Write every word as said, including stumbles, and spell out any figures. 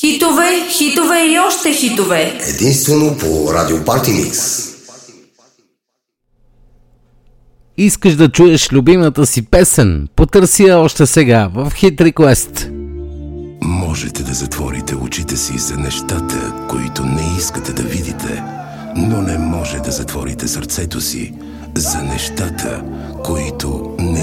Хитове, хитове и още хитове. Единствено по Радио Party Mix. Искаш да чуеш любимата си песен? Потърси я още сега в Hit Request. Можете да затворите очите си за нещата, които не искате да видите, но не може да затворите сърцето си за нещата, които не